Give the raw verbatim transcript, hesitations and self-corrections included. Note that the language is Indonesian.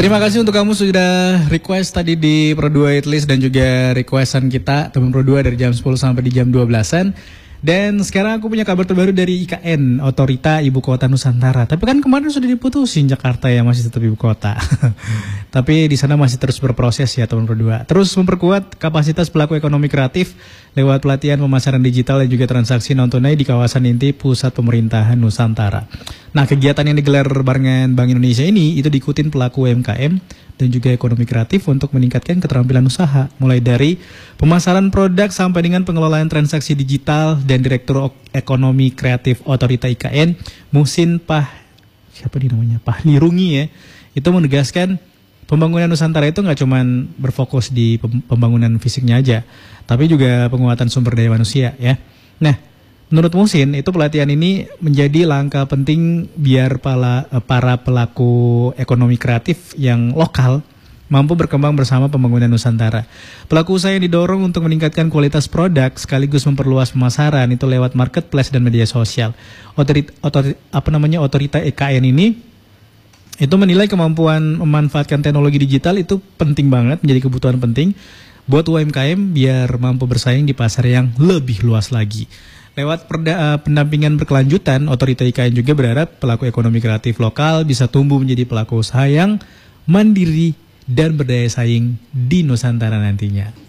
Terima kasih untuk kamu sudah request tadi di Pro dua Hitlist dan juga requestan kita teman Pro dua dari jam sepuluh sampai di jam dua belasan. Dan sekarang aku punya kabar terbaru dari I K N, Otorita Ibu Kota Nusantara. Tapi kan kemarin sudah diputusin Jakarta ya, masih tetap ibu kota. Tapi di sana masih terus berproses ya teman Pro dua. Terus memperkuat kapasitas pelaku ekonomi kreatif lewat pelatihan pemasaran digital dan juga transaksi non tunai di kawasan inti pusat pemerintahan Nusantara. Nah, kegiatan yang digelar barengan Bank Indonesia ini itu diikutin pelaku U M K M dan juga ekonomi kreatif untuk meningkatkan keterampilan usaha, mulai dari pemasaran produk sampai dengan pengelolaan transaksi digital. Dan Direktur Ekonomi Kreatif Otorita I K N, Muhsin Pah, siapa nih namanya, Pahlirungi ya, itu menegaskan pembangunan Nusantara itu nggak cuma berfokus di pembangunan fisiknya aja, tapi juga penguatan sumber daya manusia ya. Nah, menurut Muhsin itu pelatihan ini menjadi langkah penting biar para, para pelaku ekonomi kreatif yang lokal mampu berkembang bersama pembangunan Nusantara. Pelaku usaha yang didorong untuk meningkatkan kualitas produk sekaligus memperluas pemasaran itu lewat marketplace dan media sosial. Otorit, otorit, apa namanya Otorita I K N ini itu menilai kemampuan memanfaatkan teknologi digital itu penting banget, menjadi kebutuhan penting buat U M K M biar mampu bersaing di pasar yang lebih luas lagi. Lewat perda, pendampingan berkelanjutan, Otorita I K N juga berharap pelaku ekonomi kreatif lokal bisa tumbuh menjadi pelaku usaha yang mandiri dan berdaya saing di Nusantara nantinya.